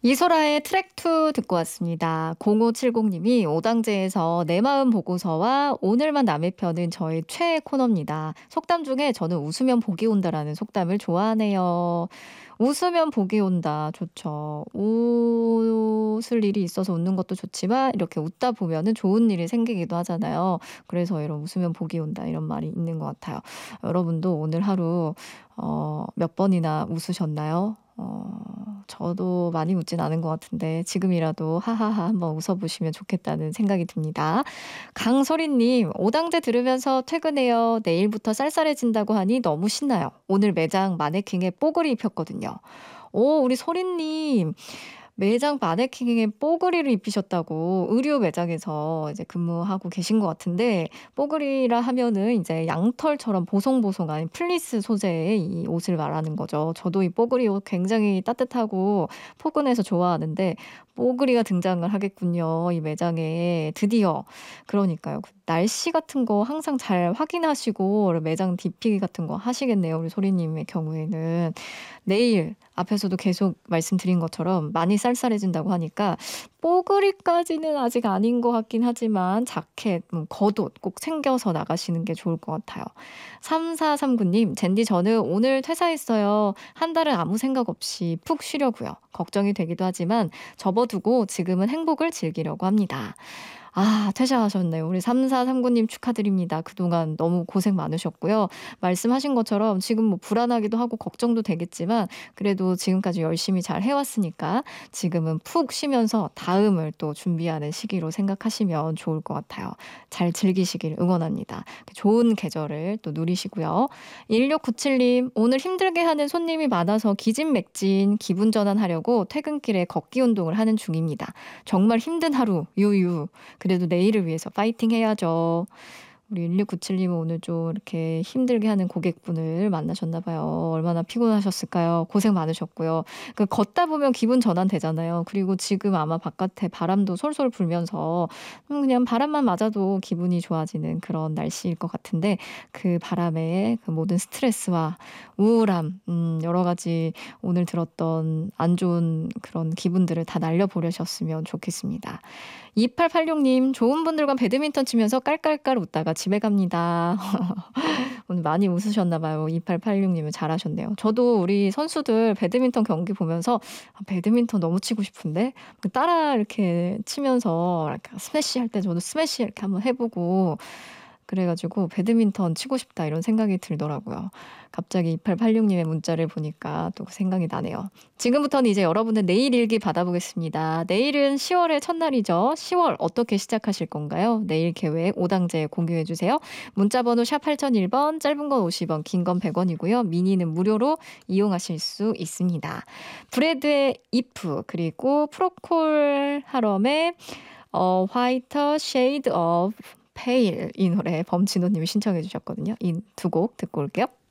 이소라의 트랙2 듣고 왔습니다. 0570님이 오당제에서 내 마음 보고서와 오늘만 남의 편은 저의 최애 코너입니다. 속담 중에 저는 웃으면 복이 온다라는 속담을 좋아하네요. 웃으면 복이 온다. 좋죠. 웃을 일이 있어서 웃는 것도 좋지만 이렇게 웃다 보면은 좋은 일이 생기기도 하잖아요. 그래서 이런 웃으면 복이 온다 이런 말이 있는 것 같아요. 여러분도 오늘 하루 몇 번이나 웃으셨나요? 저도 많이 웃진 않은 것 같은데 지금이라도 하하하 한번 웃어보시면 좋겠다는 생각이 듭니다. 강소리님, 오당제 들으면서 퇴근해요. 내일부터 쌀쌀해진다고 하니 너무 신나요. 오늘 매장 마네킹에 뽀글이 입혔거든요. 오, 우리 소리님. 매장 마네킹에 뽀글이를 입히셨다고 의류 매장에서 이제 근무하고 계신 것 같은데 뽀글이라 하면은 이제 양털처럼 보송보송한 플리스 소재의 이 옷을 말하는 거죠. 저도 이 뽀글이 옷 굉장히 따뜻하고 포근해서 좋아하는데 뽀글이가 등장을 하겠군요. 이 매장에 드디어. 그러니까요. 날씨 같은 거 항상 잘 확인하시고 매장 DP 같은 거 하시겠네요. 우리 소리님의 경우에는. 내일 앞에서도 계속 말씀드린 것처럼 많이 쌀쌀해진다고 하니까 뽀글이까지는 아직 아닌 것 같긴 하지만 자켓, 겉옷 꼭 챙겨서 나가시는 게 좋을 것 같아요. 3439님, 젠디 저는 오늘 퇴사했어요. 한 달은 아무 생각 없이 푹 쉬려고요. 걱정이 되기도 하지만 접어두고 지금은 행복을 즐기려고 합니다. 아, 퇴사하셨네요. 우리 3439님 축하드립니다. 그동안 너무 고생 많으셨고요. 말씀하신 것처럼 지금 뭐 불안하기도 하고 걱정도 되겠지만 그래도 지금까지 열심히 잘 해왔으니까 지금은 푹 쉬면서 다음을 또 준비하는 시기로 생각하시면 좋을 것 같아요. 잘 즐기시길 응원합니다. 좋은 계절을 또 누리시고요. 1697님, 오늘 힘들게 하는 손님이 많아서 기진맥진 기분 전환하려고 퇴근길에 걷기 운동을 하는 중입니다. 정말 힘든 하루, 유유. 그래도 내일을 위해서 파이팅 해야죠. 우리 1697님은 오늘 좀 이렇게 힘들게 하는 고객분을 만나셨나 봐요. 얼마나 피곤하셨을까요? 고생 많으셨고요. 그 걷다 보면 기분 전환되잖아요. 그리고 지금 아마 바깥에 바람도 솔솔 불면서 그냥 바람만 맞아도 기분이 좋아지는 그런 날씨일 것 같은데 그 바람에 그 모든 스트레스와 우울함, 여러 가지 오늘 들었던 안 좋은 그런 기분들을 다 날려버리셨으면 좋겠습니다. 2886님, 좋은 분들과 배드민턴 치면서 깔깔깔 웃다가 집에 갑니다. 오늘 많이 웃으셨나 봐요. 2886님은 잘하셨네요. 저도 우리 선수들 배드민턴 경기 보면서 배드민턴 너무 치고 싶은데 따라 이렇게 치면서 이렇게 스매시 할 때 저도 스매시 이렇게 한번 해보고 그래가지고 배드민턴 치고 싶다 이런 생각이 들더라고요. 갑자기 2886님의 문자를 보니까 또 생각이 나네요. 지금부터는 이제 여러분의 내일 일기 받아보겠습니다. 내일은 10월의 첫날이죠. 10월 어떻게 시작하실 건가요? 내일 계획 오당제 공유해주세요. 문자번호 샵 8001번, 짧은 건 50원, 긴 건 100원이고요. 미니는 무료로 이용하실 수 있습니다. 브래드의 if 그리고 프로콜 하럼의 화이터 쉐이드 오브 페일 이 노래 범진호님이 신청해 주셨거든요. 이 두 곡 듣고 올게요.